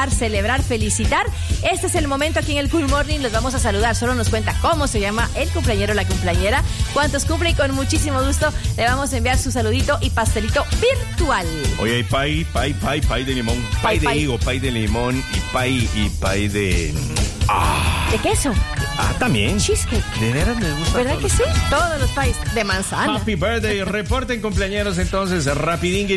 saludar, celebrar, felicitar. Este es el momento aquí en el Cool Morning. Los vamos a saludar. Solo nos cuenta cómo se llama el cumpleañero o la cumpleañera, cuántos cumple, y con muchísimo gusto le vamos a enviar su saludito y pastelito virtual. Hoy hay pay de limón, pay de higo, pay de limón y pay de... ¿De queso? También. Cheesecake. De veras me gusta. ¿Verdad que sí? Todos los países de manzana. Happy birthday. Reporten cumpleañeros entonces, rapidín.